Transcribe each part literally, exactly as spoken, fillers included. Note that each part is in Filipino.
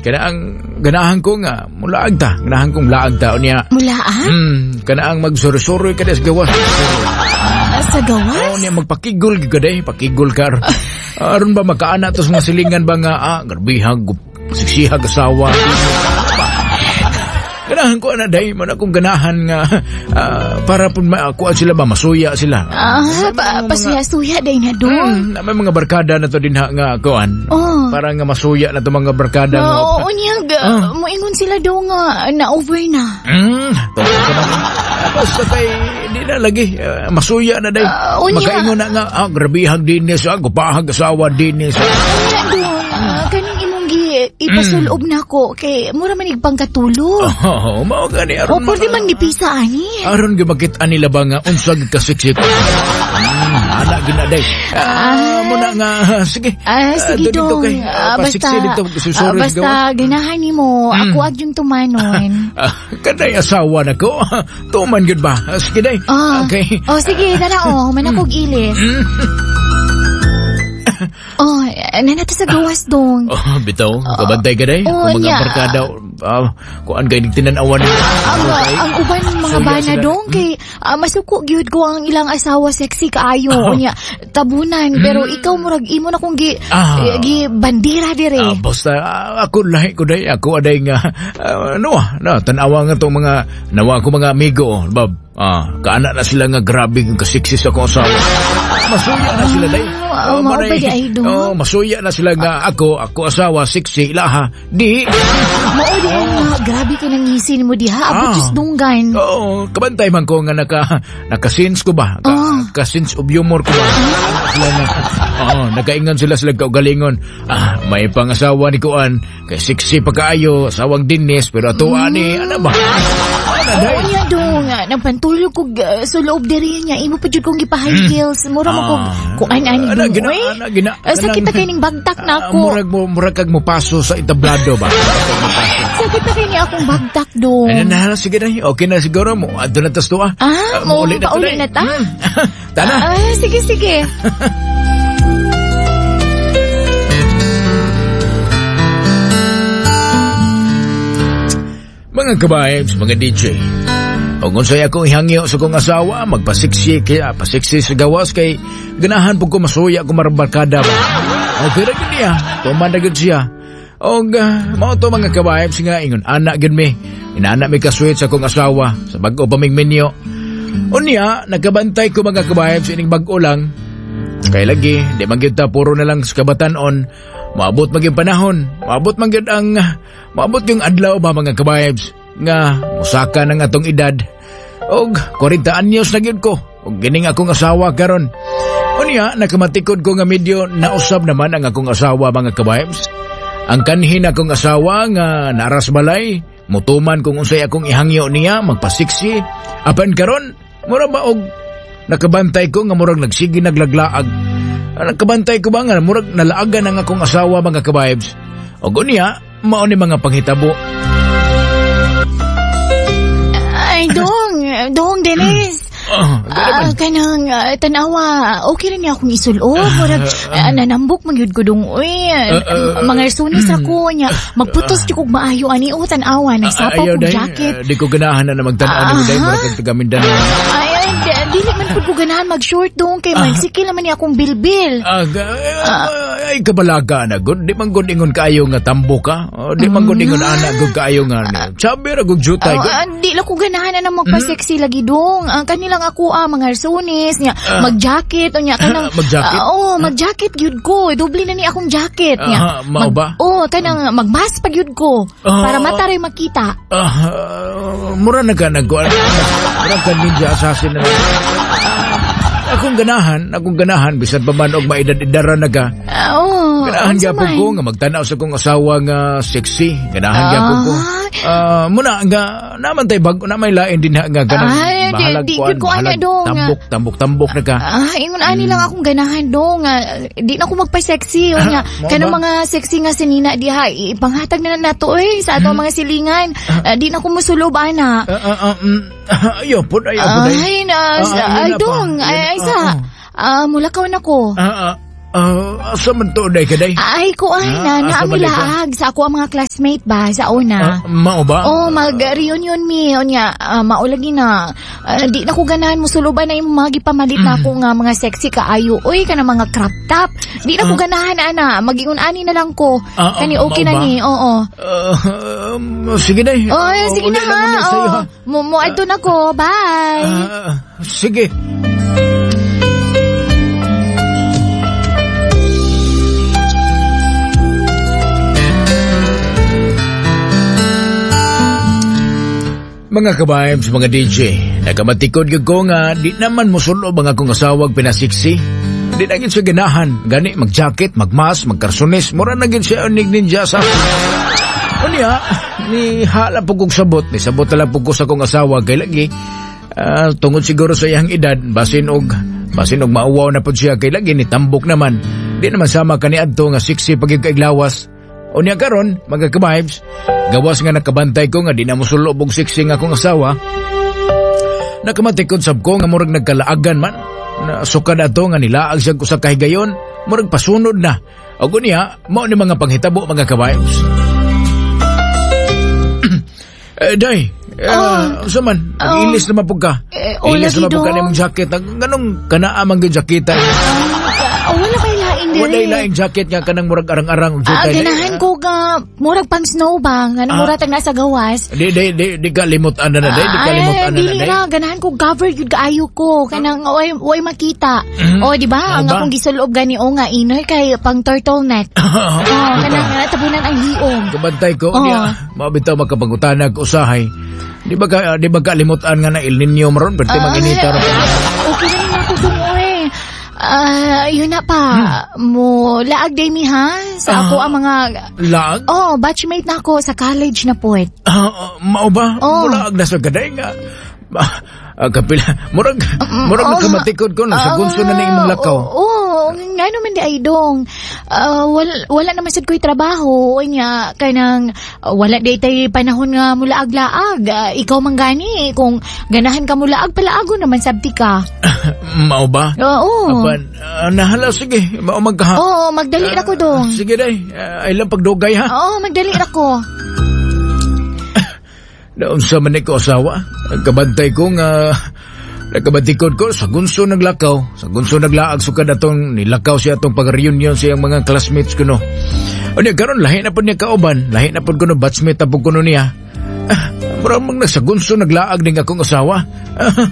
kanaang ganahan ko nga mulaag ta, ganahan kong laag ta unya. Mulaan? Hmm, kanaang magsuri-suri kada sa gawas. Uh, sa gawas? Oh, niya magpakigol gaday, pakigol kar. Aron ba makaana to sa mga silingan ba nga ah, garbihag, siksihag asawa. Ganahan ko na day, man akong ganahan nga uh, para po makuha sila ba, masuya sila. Ah, pa, pasuya-suya day na doon. Hmm, may mga barkada na to din ha, nga kuan. Oh. Para nga masuya na to mga barkada. Oo, nga. oo niya, Ah. moingon sila doon nga, na-over na. Hmm, tawag ka na. Basta kay, di na lagi, uh, masuya na day. Uh, unya. Makaingon na nga, ah, grabihag dinis, ah, gupahag asawa dinis. Unya doon, uh, kaning imong gi, ipasulob na ko, kay mura manig pangkatulo. Oh, mao gani O, aron. pwede man gipisa, ani. Aron gimakit nila ba nga unsag kasiksik. Hmm, ana ginaday. Ah, muna nga sige. Ah, sige dito dong. kay, Ah, ah, basta, pasiksi dito, ah, susurin basta gawa. ganahan ni mo, ako ag yung tumanon. Ah, kanay asawa na ko. Tuman gud ba? Ah, sige day. Ah, Okay. Oh, sige, tara o, manakog ilis. Oh, nanata sa gawas dong. Oh, bitaw, kabantay ka day. Oh, Kung mga nya. barkada, ah, kuan kay nagtinanawan ni. Ang, ang uban mga Suya bana sila. dong kay ah, masuko gyud ko ang ilang asawa sexy kaayo unya tabunan pero ikaw murag imo na kung gi Ah. eh, gi bandira Ah, dire. basta ah, ako lahi ko day. Ako aday nga uh, no, no, tanawa nga tong mga nawa ko mga amigo, bab. Ah, kaana na sila nga grabe yung kasiksis ako asawa. Masuya na sila day. Ah, Oh, mao maray- ba di ay dong? Oh, masuya na sila nga ako, ako asawa, siksi, ilaha. Di. Mao di ay nga grabe ka nang ngisin mo diha abot Ah. jus dunggan. Oo, kabantay man ko nga naka, naka-sense ko ba? Ka, Ah. Ka-sense of humor ko ba? Sila na, oo, nakaingon sila sila kaugalingon. Ah, may pangasawa ni Kuan, kay siksi pa kaayo, asawang dinis, pero ato ani, ano ba? Ano day? Oo niya dong, nagpantulog ko uh, sa loob diri niya, imo pa jud kong gipa-high heels, mura mo kog Ah. kuan-ani Ano, dong. gina- Uy, ano, gina- ah, sakit na kanang- kay ning bagtak na Ah, ako. murag mo, murag kag mo paso sa entablado ba? Sakit na kay ni akong bagtak dong. Ano na, sige na, okay na siguro mo, adto na tas to ah. Ah, mo mo pauli na ta? Tana. Ah, sige, sige. Mga kabayabs, mga D J. O kung sa'yo akong ihangyo sa kong asawa, magpasiksi kaya pasiksi sa gawas kay ganahan po ko masuya ko marbarkada ba. Okay na gud niya, tuman na gud siya. O uh, mao to mga kabayabs nga ingon, anak gud mi. Inaanak mi kaswit sa kong asawa sa bag-o paming menyo. Unya, nagkabantay ko mga kabayabs ining bag-o lang. Kay lagi, di man gyud ta puro na lang sa kabatanon. Maabot man gyud panahon, maabot man gyud ang maabot yung adlaw ba mga kabayabs nga musaka ng atong edad. Og forty anyos na gyud ko. Og gining akong asawa karon. Unya, nakamatikod ko nga medyo nausab naman ang akong asawa mga kabayabs. Ang kanhin akong asawa nga naras balay, mutuman kung unsay akong ihangyo niya magpasiksi. Apan karon, mura ba og nakabantay ko nga murag nagsige naglaglaag. Nakabantay ko ba nga murag nalaagan ang akong asawa mga kabayabs. Og unya, mao ni mga panghitabo. Ay, dong, dong, Dennis. Oh, Ah, kanang uh, tanawa, okay rin niya akong isulob. Murag, uh, nanambok magyud ko dong. Uy, uh, uh, mga sunis ako niya. Magputos di kog maayo ani o tanawa. Nagsapaw Ayaw kong day, jacket. uh, di ko ganahan na na magtanaan ni day, Aha. murag kag taga Mindanao. Ay, ay, di- dili man pud ko ganahan mag-short dong. Kay magsikil naman niya akong bilbil. Ah, uh, ay kabalaga na gud, di man gud ingon kaayo nga tambo ka. Oh, di man gud ingon ana gud kaayo nga. Sabi ra gud jutay Oh, gud. ah, di lang ko ganahan na nang magpa-sexy lagi dong. Ang kanilang ako ah, mga arsones niya, mag-jacket o niya kanang Mag-jacket? ah, oh, mag-jacket gyud ko. Doble na ni akong jacket niya. Ah, mao ba? Oh, kanang magmas pa gyud ko Ah. para mata ray makita. Ah, uh, mura na ka nagkuhan. Mura ka ninja assassin na. Akong ganahan, akong ganahan, bisan pa man og maedad-edara na ka. Ah, oh, Ganahan unsa gyapon man? ko nga magtanaw sa kong asawa nga sexy. Ganahan gyapon ko. Ah, muna nga naman tay bag na may lain din ha, nga ganang Ay, di- bahalag di kuan, gyud ko ana bahalag dong, tambok, tambok, tambok na ka. Ah, ingon ani lang akong ganahan dong. Ah, di na ako magpa-sexy o niya. Mao Kanang ba? mga sexy nga sinina diha, ipanghatag na na nato eh sa ato mga silingan. Ah, di na ko musulob ana. Ah, ah, ah, mm, ayaw po, ayaw po. Ay, na, Ah, ah, ay yun na dong, pa. ay, Yun, ay ah, sa, ah. ah, mulakaw na ko. Ah, ah, Ah, asa man to day kaday? Ay, ko ay Ah, na, asa naang ba di ka? ilaag sa ako ang mga classmate ba, sa Ah, una. mao ba? Oh, mag-reunion mi. O niya, uh, maulagi na. Ah, di na ko ganahan mo suluban na yung mga gipamalit na ako nga mga sexy kaayo. Uy, ka na mga crop top. Di na ko ganahan, ana. Mag-ingon ani na lang ko. Ah, ah, Kani okay mao na ba? ni, oo. Ah, um, sige day. Oh, Ah, sige uli na lang ha. kami sa'yo, ha? Oh, mo mo adto na ko. Bye. Ah, sige. Mga kabayams, mga D J, nagamatikod ka ko nga di naman musulo mga kong asawag pinasiksi. Di na gid siya ganahan, gani mag-jacket, magmas, magkarsones, mura na gid siya unig ninja sa Unya, ni hala po kong sabot, ni sabot na lang po ko sa kong asawa kay lagi. Ah, tungod siguro sa iyang edad, basin og basin og mauwaw na po siya kay lagi ni tambok naman. Di naman sama kaniadto nga siksi pagigkaiglawas. Unya karon, mga kabibes, gawas nga nakabantay ko nga di na musulo og siksi nga akong asawa. Nakamatikod sab ko nga murag nagkalaagan man. Na sukad ato nga nilaag siya ko sa kahigayon, murag pasunod na. Og unya, mao ni mga panghitabo mga kabibes. Eh, day, uh, Oh. sa man, Oh. ilis naman po ka. Eh, o, Ilis lagi naman po ka daw. na mong jacket. Ganong kanaaman yung jaketa. Ah, wala kay lain dire. Wala ilaing jacket nga kanang murag arang-arang. Ah, ganahan ko ga murag pang snow ba, nga Ah. murag tag nasa gawas. Di, di, di, di ka limutan na na, day. Di ka Ay, limutan na na, dili day. na, ganahan ko cover yun kaayo ko. Kanang, way, way makita. O, di ba? Ah, Ang ba? akong gisulob gani o nga, inoy kay pang turtleneck. O, kanang natabunan ang hiom. Kabantay ko, Oh. niya, mabitaw makapangutanag usahay. Di ba ka, di ba ka limutan nga na El Nino maron? Berti Ah, mag-inita ron. Okay na naman ako dun, oy. Ah, yun na pa. Mo, laag day mi ha? Sa Ah. ako ang mga... Lag? Oh, batchmate na ako sa college na po. Ah, ah, mao ba? Oh. Mula ag nasa gaday nga. Ah, ah, kapila, murag, murag oh, nakamatikod ko, nasa gunso na na imong lakaw. Oo, oh, nga naman di ay dong. Ah, wala, wala naman sad ko'y trabaho. Nya, kanang ah, wala di tay panahon nga mula aglaag. Ah, ikaw man gani, kung ganahan ka mula ag, palaago naman sabti ka. Mao ba? Oo. Apan, ah, nahala, sige, mao magkaha. Oo, magdali ra ko dong. Sige day, uh, ay lang pagdugay ha. Oo, magdali ra ko. Naon sa man ko asawa, kabantay ko nga nakabatikod ko sa gunso naglakaw, sa gunso naglaag sukad atong nilakaw siya atong pag-reunion sa iyang mga classmates ko no. O niya karon lahi na po niya kauban, lahi na po ko no batchmate apog ko no niya. Ah, mura mang nasa gunso naglaag ning akong asawa. Ah.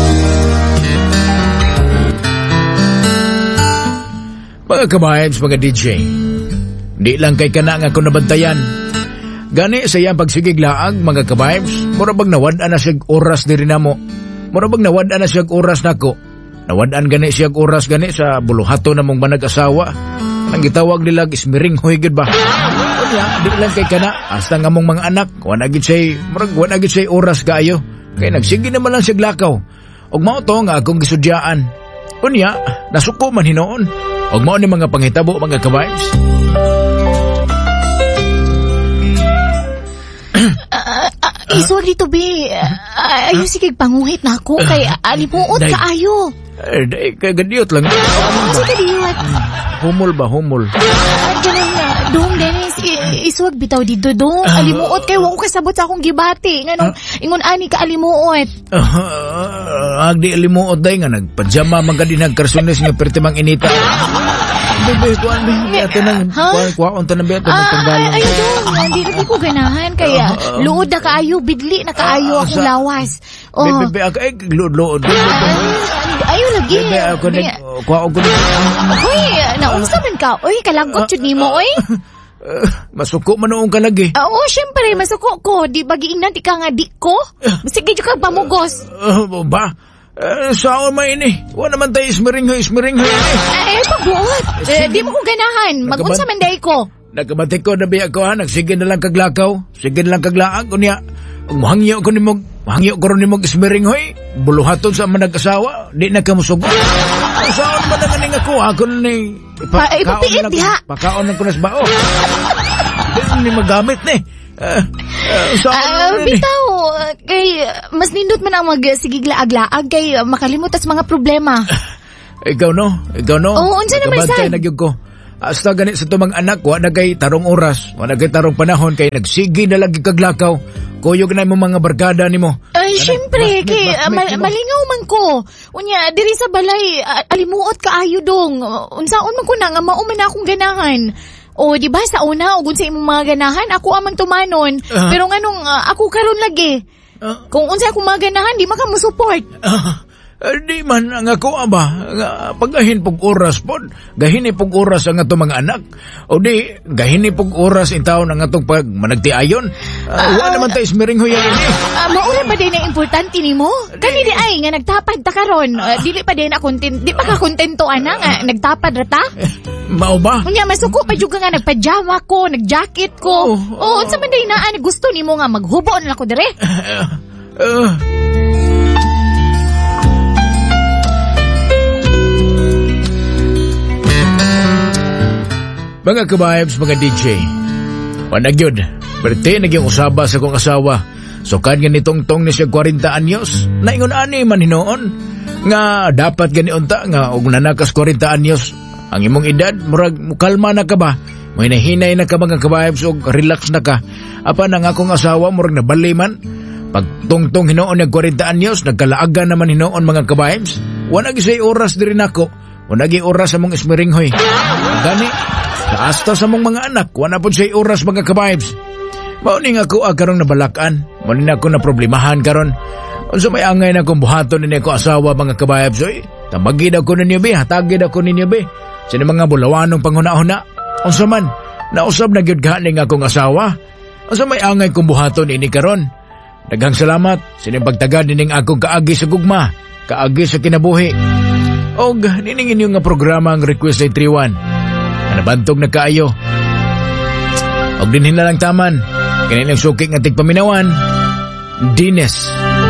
Mga kabayans, mga D J, di lang kay kana nga ako nabantayan. Gani sa iyang pagsigiglaag, mga kabibes, mura bang nawad-an na siyag oras diri namo. Mura bang nawad-an na siyag oras nako. Nawad-an gani siyag oras gani sa buluhato na mong manag-asawa. Nang gitawag nila ismiring hoy gid ba. Unya, di lang kay kana, hasta nga mong mga anak, wala gid say, murag wala gid say oras kaayo. Kay nagsige naman lang siyag lakaw. Og mao to nga akong gisudyaan. Unya, nasuko man hinoon. Og mao ni mga panghitabo, mga kabibes. Iswag dito, be. Uh, ayun, sige, panguhit na ako. Kay alimuot Day. ka ayo. Eh, day, kagadiot lang. Kasi kadiwat. Humol ba, humol? At ganun na. Dong, Dennis, i- iswag bitaw dito, dong. Alimuot kay wako kasabot sa akong gibati. Nganong, ingon ani ka alimuot. Uh, agdi alimuot day nga nagpajama magadi nagkarsunes nga pertimang inita. Bebe, kuan be, ato nang Ha? kuan kuan ta na be ato Ah, nagtanggalan. ay, ay, dong. Hindi na ko ganahan. Kaya, luod na kaayo, bidli na kaayo Ah, akong sa- lawas. Oh. Bebe, bebe, ako ay luod-luod. Ay, ayaw lagi. Bebe, ako nag Kaya- kuan ko nag Uy, naunsa man ka? Uy, kalagot yun ni mo, uy. Uh, masuko man noong ka lagi. Oo, syempre, masuko ko. Di ba giingnan ti ka nga di ko? Sige, di ka pamugos. Uh, ba? Uh, saan man ini? Wa naman tayo ismiring ho, ismiring ho ini. Ay, pagbuot. Eh, di mo ko ganahan. Magunsa man day ko. Nagkabatik ko na biya ko ha, nagsige na lang kaglakaw, sige na lang kaglaang ko niya. Kung mahangyo ko ni mo, mahangyo ko rin ni mo ismiring hoy, buluhaton sa manag-asawa, di na ka musugo. Ang saan ba na ganing ako, ako na ni... Pa- ipapiit diha. Pakaon lang ko na sa bao. Di na ni magamit ni. Uh, uh, saan Ah, na ni? bitaw, kay mas nindot man ang magsigiglaag-laag kay makalimot sa mga problema. Ikaw no, ikaw no. Oo, unsa naman, Nagabantay sad? na gyud ko. Hasta ganit sa tumang anak, wa na kay tarong oras, wa na kay tarong panahon, kay nagsigi na lagi kaglakaw. Kuyog na mo mga barkada nimo. Ay, syempre, classmate, kay, ah, classmate mal- mo. malingaw man ko. Unya, diri sa balay, ah, alimuot ka ayo dong. Uh, Unsaon man ko na, nga mauman na akong ganahan. O, di ba, sa una, ugun sa imong mga ganahan, ako amang tumanon. Ah. Pero nganong, ah, ako karon lagi. Ah, Kung unsa akong mga ganahan, di maka mo support. ah, ah, di man ang ako aba, nga, paggahin pog oras pod, gahini pog oras ang atong mga anak. O di, gahini pog oras in taon ang atong pag managtiayon. Ah, wa naman tayo ismiring huyan ini. Ah, maura pa din ang importante nimo. Kani di ay nga nagtapad ta karon. Ah, dili pa din na content, di pa ka kontento ana nga nagtapad ra ta. Mao ba? Unya masuko pa jud ka nga nagpajama ko, nagjacket ko. Oh, Oh, unsa man day naa gusto nimo nga maghubo na ako dire? Ah, mga kabayabs, mga D J, wanag yun, berti naging usaba sa kong asawa. So kan ganitong tong ni siya forty anyos, naingon ani man hinoon, nga dapat gani unta nga og nanakas forty anyos, ang imong edad, murag mukalma na ka ba? May nahinay na ka mga kabayabs og relax na ka. Apan ang akong asawa, murag nabali man. Pag tungtong hinoon nag forty anyos, nagkalaagan naman hinoon mga kabayabs. Wanag isay oras diri nako, wanag oras sa mong ismiringhoy. Gani, kaasta sa mong mga anak, wala po siya oras mga kabayabs. Mauning ako akarong nabalakan, mauning ako na problemahan karon. Unsa may angay na kong buhaton ni ako asawa mga kabayabs, oy. Tamagid ako ninyo be, hatagid ako ninyo be. Sino mga bulawanong panghuna-huna. Unsa man, nausab na gyud ganing akong asawa. Unsa may angay kong buhaton ini karon. Daghang salamat, sining pagtagad nining akong kaagi sa gugma, kaagi sa kinabuhi. Og nining inyo nga programa ang Request ay three one. Nabantog na kaayo. Og dinhin na lang taman. Kanilang suki nga tigpaminawan. Dines.